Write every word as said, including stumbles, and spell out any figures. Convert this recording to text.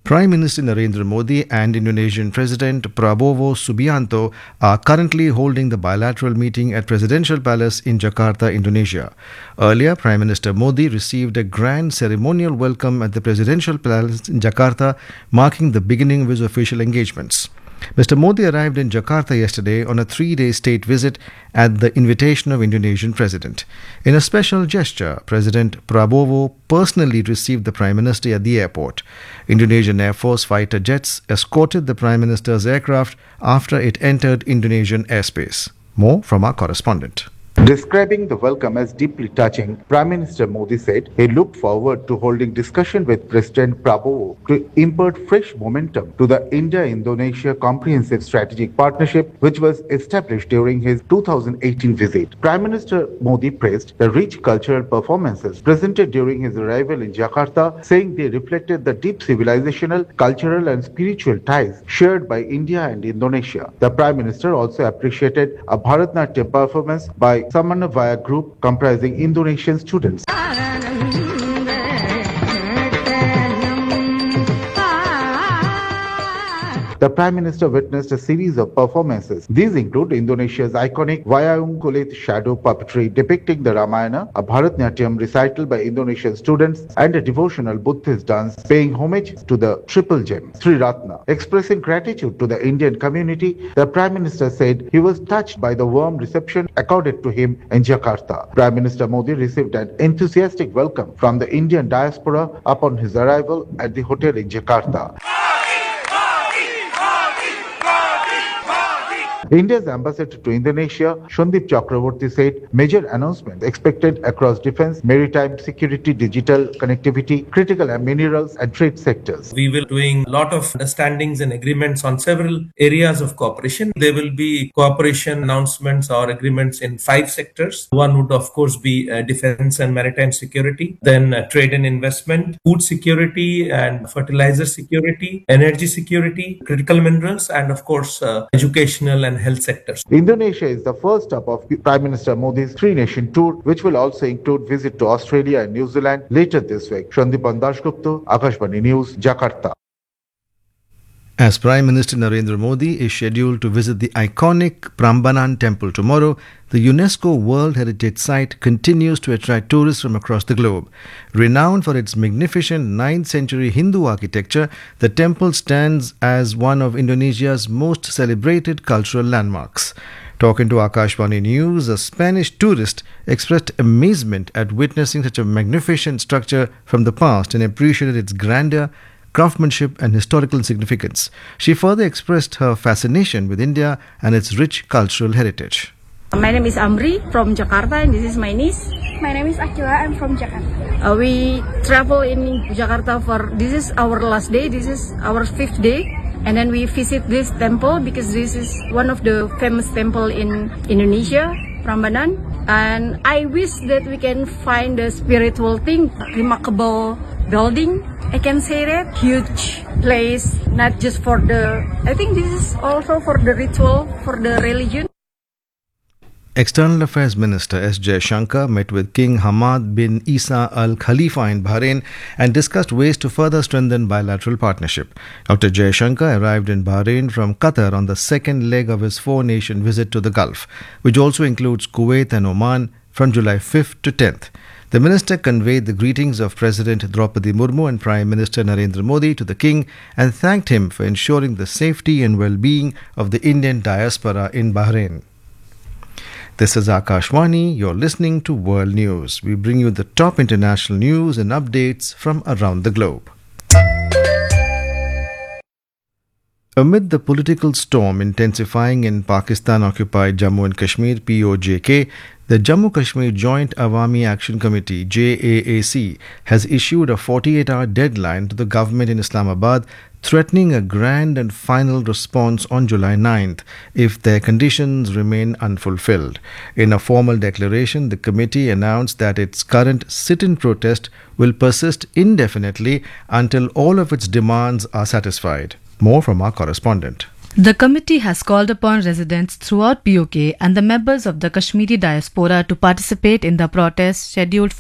Prime Minister Narendra Modi and Indonesian President Prabowo Subianto are currently holding the bilateral meeting at Presidential Palace in Jakarta, Indonesia. Earlier, Prime Minister Modi received a grand ceremonial welcome at the Presidential Palace in Jakarta, marking the beginning of his official engagements. Mister Modi arrived in Jakarta yesterday on a three-day state visit at the invitation of Indonesian President. In a special gesture, President Prabowo personally received the Prime Minister at the airport. Indonesian Air Force fighter jets escorted the Prime Minister's aircraft after it entered Indonesian airspace. More from our correspondent. Describing the welcome as deeply touching, Prime Minister Modi said he looked forward to holding discussion with President Prabowo to impart fresh momentum to the India-Indonesia Comprehensive Strategic Partnership, which was established during his two thousand eighteen visit. Prime Minister Modi praised the rich cultural performances presented during his arrival in Jakarta, saying they reflected the deep civilizational, cultural and spiritual ties shared by India and Indonesia. The Prime Minister also appreciated a Bharatnatyam performance by Samanvaya group comprising Indonesian students. The Prime Minister witnessed a series of performances. These include Indonesia's iconic Wayang Kulit shadow puppetry depicting the Ramayana, a Bharatnatyam recital by Indonesian students, and a devotional Buddhist dance paying homage to the triple gem, Sri Ratna. Expressing gratitude to the Indian community, the Prime Minister said he was touched by the warm reception accorded to him in Jakarta. Prime Minister Modi received an enthusiastic welcome from the Indian diaspora upon his arrival at the hotel in Jakarta. India's ambassador to Indonesia, Shundip Chakraborty, said major announcements expected across defense, maritime security, digital connectivity, critical minerals and trade sectors. We will be doing a lot of understandings and agreements on several areas of cooperation. There will be cooperation announcements or agreements in five sectors. One would of course be uh, defense and maritime security, then uh, trade and investment, food security and fertilizer security, energy security, critical minerals, and of course uh, educational and health sectors. Indonesia is the first stop of Prime Minister Modi's three-nation tour, which will also include visit to Australia and New Zealand later this week. Shandipan Dasgupta, Akashvani News, Jakarta. As Prime Minister Narendra Modi is scheduled to visit the iconic Prambanan temple tomorrow, the UNESCO World Heritage Site continues to attract tourists from across the globe. Renowned for its magnificent ninth century Hindu architecture, the temple stands as one of Indonesia's most celebrated cultural landmarks. Talking to Akashvani News, a Spanish tourist expressed amazement at witnessing such a magnificent structure from the past and appreciated its grandeur, craftsmanship and historical significance. She further expressed her fascination with India and its rich cultural heritage. My name is Amri from Jakarta and this is my niece. My name is Akila, I'm from Jakarta. Uh, we travel in Jakarta for, this is our last day, this is our fifth day. And then we visit this temple because this is one of the famous temple in Indonesia, Prambanan. And I wish that we can find the spiritual thing, remarkable building. I can say that huge place, not just for the, I think this is also for the ritual, for the religion. External Affairs Minister S. Jaishankar met with King Hamad bin Isa Al Khalifa in Bahrain and discussed ways to further strengthen bilateral partnership. Doctor Jaishankar arrived in Bahrain from Qatar on the second leg of his four-nation visit to the Gulf, which also includes Kuwait and Oman from July fifth to tenth. The minister conveyed the greetings of President Draupadi Murmu and Prime Minister Narendra Modi to the King and thanked him for ensuring the safety and well-being of the Indian diaspora in Bahrain. This is Akashvani. You're listening to World News. We bring you the top international news and updates from around the globe. Amid the political storm intensifying in Pakistan-occupied Jammu and Kashmir P O J K, the Jammu Kashmir Joint Awami Action Committee J A A C has issued a forty-eight hour deadline to the government in Islamabad, threatening a grand and final response on July ninth if their conditions remain unfulfilled. In a formal declaration, the committee announced that its current sit-in protest will persist indefinitely until all of its demands are satisfied. More from our correspondent. The committee has called upon residents throughout P O K and the members of the Kashmiri diaspora to participate in the protest scheduled